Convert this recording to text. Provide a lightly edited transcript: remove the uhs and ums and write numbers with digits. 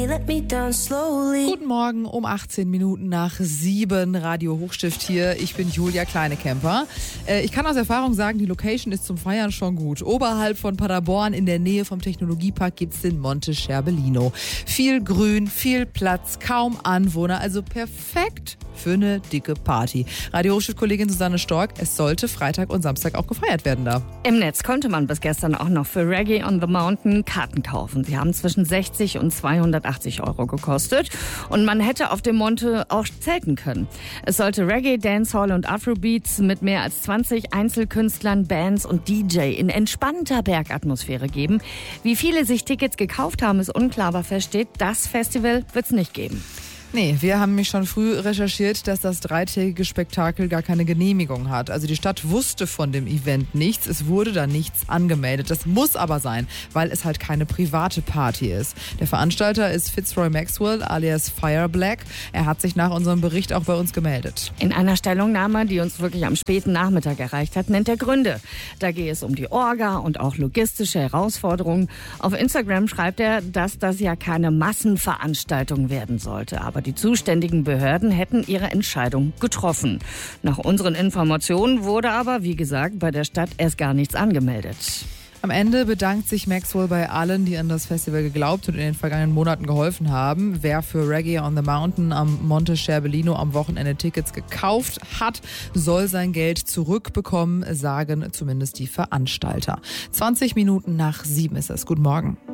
me, let me down slowly. Guten Morgen um 18 Minuten nach 7, Radio Hochstift hier. Ich bin Julia Kleinekemper. Ich kann aus Erfahrung sagen, die Location ist zum Feiern schon gut. Oberhalb von Paderborn in der Nähe vom Technologiepark gibt's den Monte Scherbellino. Viel Grün, viel Platz, kaum Anwohner, also perfekt für eine dicke Party. Radio Hochstift-Kollegin Susanne Stork, es sollte Freitag und Samstag auch gefeiert werden da. Im Netz konnte man bis gestern auch noch für Reggae on the Mountain Karten kaufen. Sie haben zwischen 60 und 280 Euro gekostet und man hätte auf dem Monte auch zelten können. Es sollte Reggae, Dancehall und Afrobeats mit mehr als 20 Einzelkünstlern, Bands und DJ in entspannter Bergatmosphäre geben. Wie viele sich Tickets gekauft haben, ist unklar, aber feststeht, das Festival wird es nicht geben. Nee, wir haben mich schon früh recherchiert, dass das dreitägige Spektakel gar keine Genehmigung hat. Also die Stadt wusste von dem Event nichts, es wurde da nichts angemeldet. Das muss aber sein, weil es halt keine private Party ist. Der Veranstalter ist Fitzroy Maxwell alias Fire Black. Er hat sich nach unserem Bericht auch bei uns gemeldet. In einer Stellungnahme, die uns wirklich am späten Nachmittag erreicht hat, nennt er Gründe. Da gehe es um die Orga und auch logistische Herausforderungen. Auf Instagram schreibt er, dass das ja keine Massenveranstaltung werden sollte. Aber die zuständigen Behörden hätten ihre Entscheidung getroffen. Nach unseren Informationen wurde aber, wie gesagt, bei der Stadt erst gar nichts angemeldet. Am Ende bedankt sich Maxwell bei allen, die an das Festival geglaubt und in den vergangenen Monaten geholfen haben. Wer für Reggae on the Mountain am Monte Scherbellino am Wochenende Tickets gekauft hat, soll sein Geld zurückbekommen, sagen zumindest die Veranstalter. 20 Minuten nach 7 ist es. Guten Morgen.